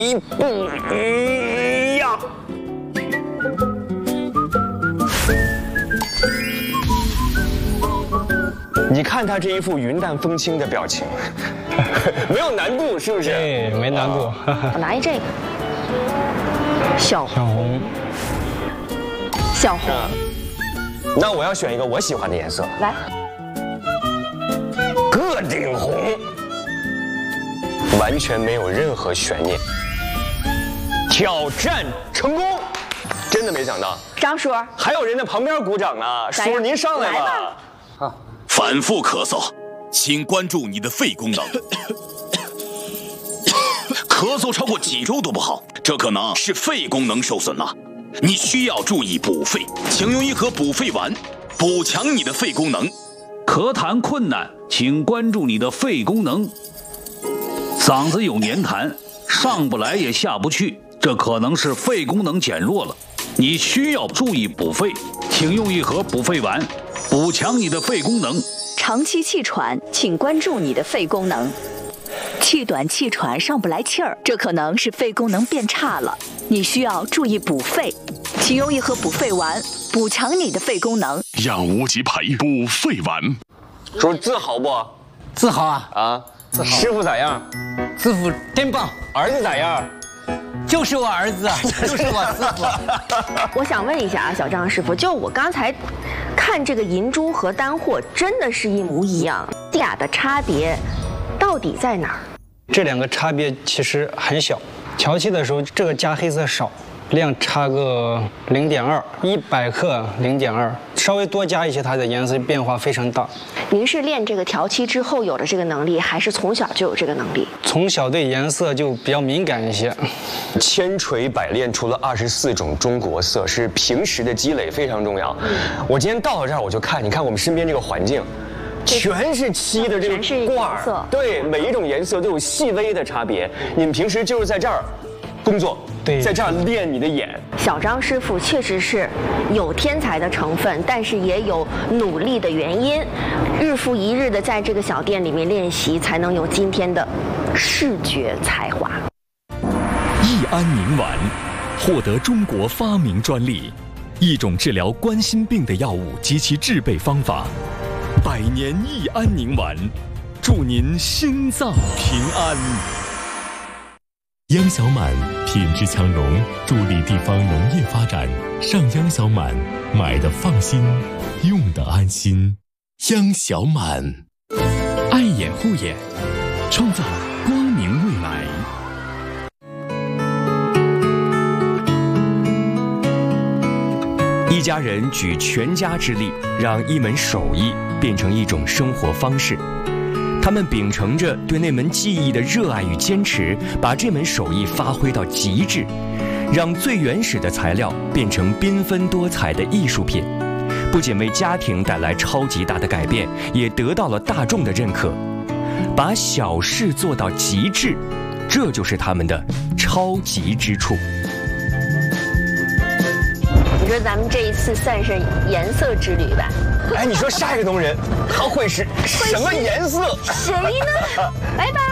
一不一样。你看他这一副云淡风轻的表情，没有难度是不是？ 对，没难度。 我拿一这个，小红。 小红。 那我要选一个我喜欢的颜色。 来。 个顶红，完全没有任何悬念。挑战成功，真的没想到。 张叔， 还有人在旁边鼓掌呢。叔，您上来吧。 好。反复咳嗽，请关注你的肺功能。咳嗽超过几周都不好，这可能是肺功能受损了。你需要注意补肺，请用一盒补肺丸，补强你的肺功能。 咳痰困难，请关注你的肺功能。嗓子有黏痰，上不来也下不去，这可能是肺功能减弱了。你需要注意补肺，请用一盒补肺丸，补强你的肺功能。 长期气喘，请关注你的肺功能。气短气喘上不来气儿，这可能是肺功能变差了，你需要注意补肺，请用一盒补肺丸，补强你的肺功能。 让无极培补肺丸。 叔自豪不？ 自豪啊！ 啊， 自豪。 师傅咋样？ 师傅真棒。 儿子咋样？ 就是我儿子，就是我师傅。 我想问一下啊，小张师傅，就我刚才看这个银珠和单货，真的是一模一样，俩的差别到底在哪儿？ 这两个差别其实很小，调气的时候这个加黑色少，量差个0.2，100克0.2，稍微多加一些，它的颜色变化非常大。 您是练这个调漆之后有了这个能力，还是从小就有这个能力？ 从小对颜色就比较敏感一些。 千锤百炼出了24种中国色，是平时的积累非常重要。我今天到了这儿，我就看，你看我们身边这个环境。全是漆的这个罐儿，对，每一种颜色都有细微的差别。你们平时就是在这儿工作， 对， 在这儿练你的眼。 小张师傅确实是有天才的成分，但是也有努力的原因，日复一日的在这个小店里面练习，才能有今天的视觉才华。 益安宁丸获得中国发明专利，一种治疗冠心病的药物及其制备方法。100年益安宁丸，祝您心脏平安。 央小满品质强农，助力地方农业发展。上央小满，买的放心，用的安心。央小满， 爱眼护眼，创造光明未来。一家人举全家之力，让一门手艺变成一种生活方式。他们秉承着对那门技艺的热爱与坚持，把这门手艺发挥到极致，让最原始的材料变成缤纷多彩的艺术品。不仅为家庭带来超级大的改变，也得到了大众的认可。把小事做到极致，这就是他们的超级之处。 你说咱们这一次算是颜色之旅吧？ 哎，你说下一个农人他会是什么颜色？ 谁呢？拜拜。